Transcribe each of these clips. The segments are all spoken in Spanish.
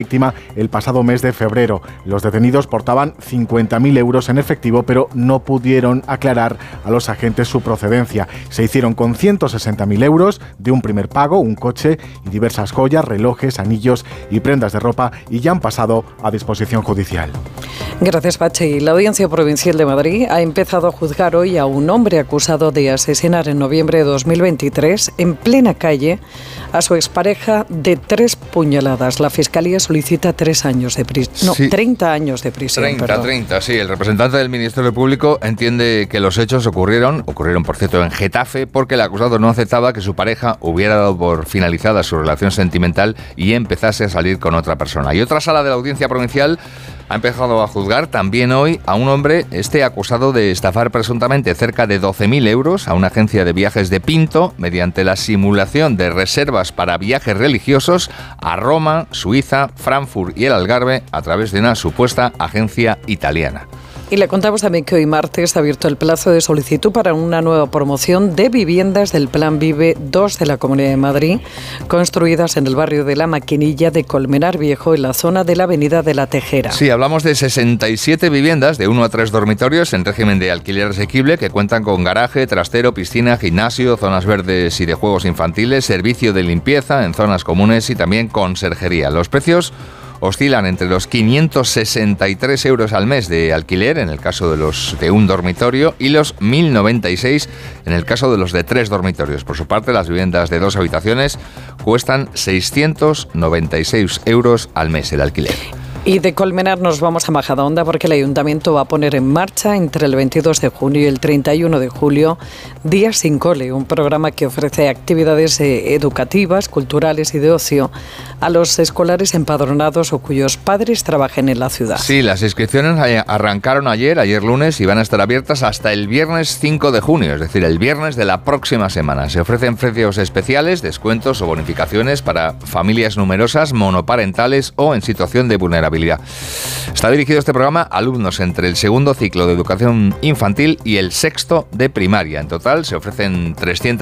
víctima el pasado mes de febrero. Los detenidos portaban 50.000 euros en efectivo, pero no pudieron aclarar a los agentes su procedencia. Se hicieron con 160.000 euros de un primer pago, un coche y diversas joyas, relojes, anillos y prendas de ropa, y ya han pasado a disposición judicial. Gracias, Pachi. La Audiencia Provincial de Madrid ha empezado a juzgar hoy a un hombre acusado de asesinar en noviembre de 2023 en plena calle a su expareja de 3 puñaladas. La Fiscalía solicita 3 años de prisión. No, sí. 30 años de prisión. 30, sí. El representante del Ministerio Público entiende que los hechos ocurrieron por cierto, en Getafe, porque el acusado no aceptaba que su pareja hubiera dado por finalizada su relación sentimental y empezase a salir con otra persona. Y otra sala de la Audiencia Provincial ha empezado a juzgar también hoy a un hombre acusado de estafar presuntamente cerca de 12.000 euros a una agencia de viajes de Pinto mediante la simulación de reservas para viajes religiosos a Roma, Suiza, Frankfurt y el Algarve a través de una supuesta agencia italiana. Y le contamos también que hoy martes ha abierto el plazo de solicitud para una nueva promoción de viviendas del Plan Vive 2 de la Comunidad de Madrid, construidas en el barrio de La Maquinilla de Colmenar Viejo, en la zona de la Avenida de la Tejera. Sí, hablamos de 67 viviendas de 1 a 3 dormitorios en régimen de alquiler asequible que cuentan con garaje, trastero, piscina, gimnasio, zonas verdes y de juegos infantiles, servicio de limpieza en zonas comunes y también conserjería. Los precios oscilan entre los 563 euros al mes de alquiler en el caso de los de un dormitorio y los 1.096 en el caso de los de 3 dormitorios. Por su parte, las viviendas de 2 habitaciones cuestan 696 euros al mes el alquiler. Y de Colmenar nos vamos a Majadahonda porque el Ayuntamiento va a poner en marcha entre el 22 de junio y el 31 de julio Días sin Cole, un programa que ofrece actividades educativas, culturales y de ocio a los escolares empadronados o cuyos padres trabajen en la ciudad. Sí, las inscripciones arrancaron ayer lunes, y van a estar abiertas hasta el viernes 5 de junio, es decir, el viernes de la próxima semana. Se ofrecen precios especiales, descuentos o bonificaciones para familias numerosas, monoparentales o en situación de vulnerabilidad. Está dirigido este programa a alumnos entre el segundo ciclo de educación infantil y el sexto de primaria. En total se ofrecen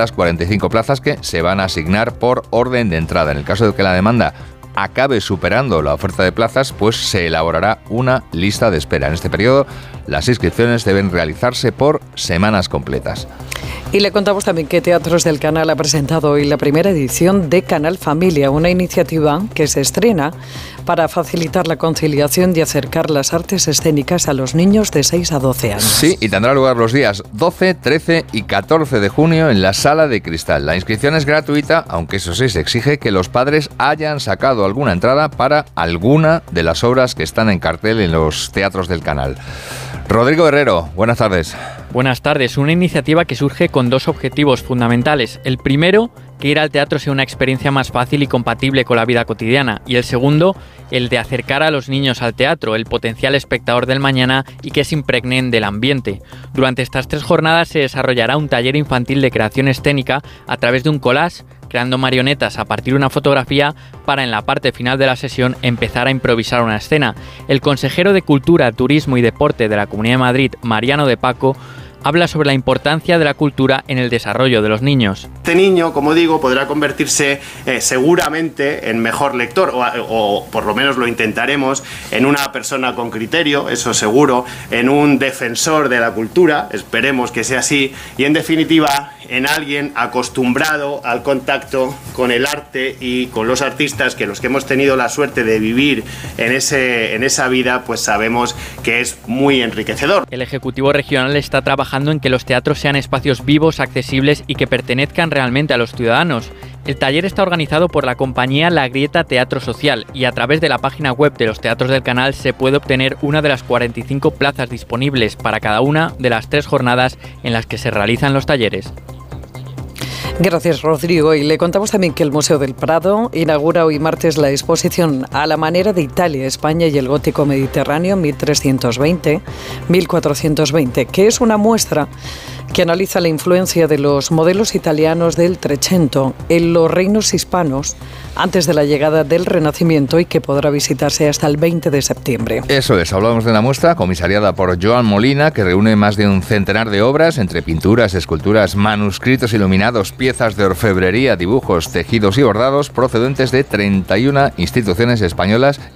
345 plazas que se van a asignar por orden de entrada. En el caso de que la demanda acabe superando la oferta de plazas, pues se elaborará una lista de espera. En este periodo, las inscripciones deben realizarse por semanas completas. Y le contamos también que Teatros del Canal ha presentado hoy la primera edición de Canal Familia, una iniciativa que se estrena para facilitar la conciliación y acercar las artes escénicas a los niños de 6 a 12 años. Sí, y tendrá lugar los días 12, 13 y 14 de junio en la Sala de Cristal. La inscripción es gratuita, aunque eso sí, se exige que los padres hayan sacado alguna entrada para alguna de las obras que están en cartel en los teatros del canal. Rodrigo Herrero, buenas tardes. Buenas tardes. Una iniciativa que surge con 2 objetivos fundamentales. El primero, que ir al teatro sea una experiencia más fácil y compatible con la vida cotidiana. Y el segundo, el de acercar a los niños al teatro, el potencial espectador del mañana y que se impregnen del ambiente. Durante estas 3 jornadas se desarrollará un taller infantil de creación escénica a través de un collage, creando marionetas a partir de una fotografía para en la parte final de la sesión empezar a improvisar una escena. El consejero de Cultura, Turismo y Deporte de la Comunidad de Madrid, Mariano de Paco, habla sobre la importancia de la cultura en el desarrollo de los niños. Este niño, como digo, podrá convertirse seguramente en mejor lector, o por lo menos lo intentaremos, en una persona con criterio, eso seguro, en un defensor de la cultura, esperemos que sea así, y en definitiva en alguien acostumbrado al contacto con el arte y con los artistas, que los que hemos tenido la suerte de vivir en esa vida, pues sabemos que es muy enriquecedor. El Ejecutivo Regional está trabajando en que los teatros sean espacios vivos, accesibles y que pertenezcan realmente a los ciudadanos. El taller está organizado por la compañía La Grieta Teatro Social y a través de la página web de los teatros del canal se puede obtener una de las 45 plazas disponibles para cada una de las 3 jornadas en las que se realizan los talleres. Gracias, Rodrigo. Y le contamos también que el Museo del Prado inaugura hoy martes la exposición A la manera de Italia, España y el gótico mediterráneo 1320-1420, que es una muestra que analiza la influencia de los modelos italianos del Trecento en los reinos hispanos antes de la llegada del Renacimiento y que podrá visitarse hasta el 20 de septiembre. Eso es, hablamos de una muestra comisariada por Joan Molina que reúne más de un centenar de obras entre pinturas, esculturas, manuscritos iluminados, piezas de orfebrería, dibujos, tejidos y bordados procedentes de 31 instituciones españolas